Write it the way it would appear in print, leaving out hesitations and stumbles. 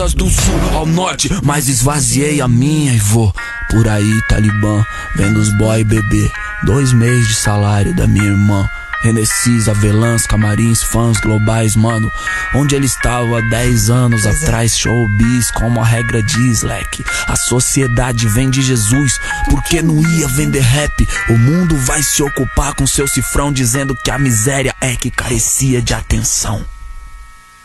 praças do sul ao norte, mas esvaziei a minha e vou por aí, Talibã, vendo os boy beber 2 meses de salário da minha irmã. Renessis, avelãs, camarins, fãs globais, mano. Onde ele estava há 10 anos atrás, showbiz, como a regra diz, leque. A sociedade vende Jesus, porque não ia vender rap. O mundo vai se ocupar com seu cifrão, dizendo que a miséria é que carecia de atenção.